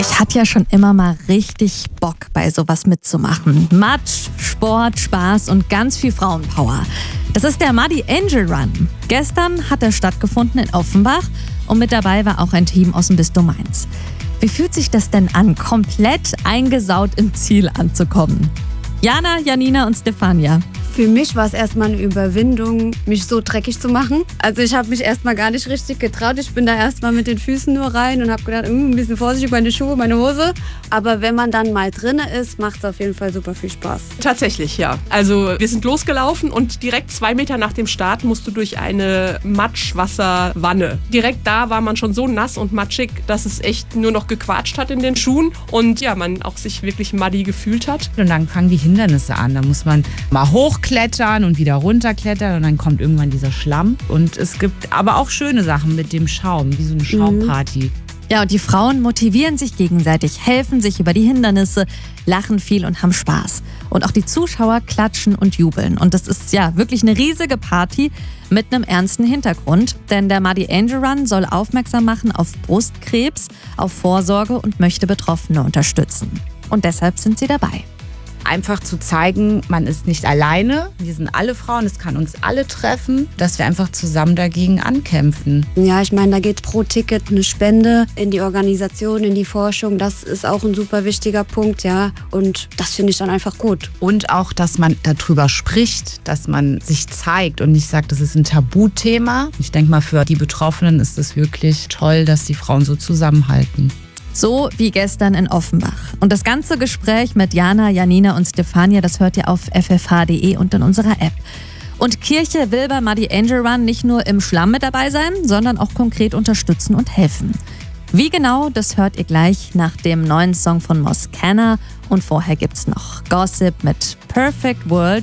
Ich hatte ja schon immer mal richtig Bock, bei sowas mitzumachen. Matsch, Sport, Spaß und ganz viel Frauenpower. Das ist der Muddy Angel Run. Gestern hat er stattgefunden in Offenbach und mit dabei war auch ein Team aus dem Bistum Mainz. Wie fühlt sich das denn an, komplett eingesaut im Ziel anzukommen? Jana, Janina und Stefania. Für mich war es erstmal eine Überwindung, mich so dreckig zu machen. Also ich habe mich erstmal gar nicht richtig getraut. Ich bin da erstmal mit den Füßen nur rein und habe gedacht, ein bisschen vorsichtig, meine Schuhe, meine Hose. Aber wenn man dann mal drin ist, macht es auf jeden Fall super viel Spaß. Tatsächlich, ja. Also wir sind losgelaufen und direkt 2 Meter nach dem Start musst du durch eine Matschwasserwanne. Direkt da war man schon so nass und matschig, dass es echt nur noch gequatscht hat in den Schuhen und ja, man auch sich wirklich muddy gefühlt hat. Und dann fangen die Hindernisse an. Da muss man mal hochklettern und wieder runterklettern und dann kommt irgendwann dieser Schlamm. Und es gibt aber auch schöne Sachen mit dem Schaum, wie so eine Schaumparty. Ja, und die Frauen motivieren sich gegenseitig, helfen sich über die Hindernisse, lachen viel und haben Spaß. Und auch die Zuschauer klatschen und jubeln. Und das ist ja wirklich eine riesige Party mit einem ernsten Hintergrund. Denn der Muddy Angel Run soll aufmerksam machen auf Brustkrebs, auf Vorsorge und möchte Betroffene unterstützen. Und deshalb sind sie dabei. Einfach zu zeigen, man ist nicht alleine. Wir sind alle Frauen, es kann uns alle treffen, dass wir einfach zusammen dagegen ankämpfen. Ja, ich meine, da geht pro Ticket eine Spende in die Organisation, in die Forschung. Das ist auch ein super wichtiger Punkt, ja. Und das finde ich dann einfach gut. Und auch, dass man darüber spricht, dass man sich zeigt und nicht sagt, das ist ein Tabuthema. Ich denke mal, für die Betroffenen ist es wirklich toll, dass die Frauen so zusammenhalten. So wie gestern in Offenbach. Und das ganze Gespräch mit Jana, Janina und Stefania, das hört ihr auf ffh.de und in unserer App. Und Kirche will beim Muddy Angel Run nicht nur im Schlamm mit dabei sein, sondern auch konkret unterstützen und helfen. Wie genau, das hört ihr gleich nach dem neuen Song von Moscana. Und vorher gibt's noch Gossip mit Perfect World.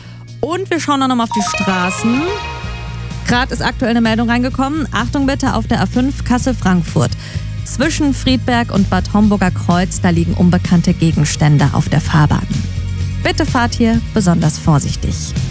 Und wir schauen noch mal auf die Straßen. Gerade ist aktuell eine Meldung reingekommen. Achtung bitte auf der A5 Kassel-Frankfurt. Zwischen Friedberg und Bad Homburger Kreuz, da liegen unbekannte Gegenstände auf der Fahrbahn. Bitte fahrt hier besonders vorsichtig.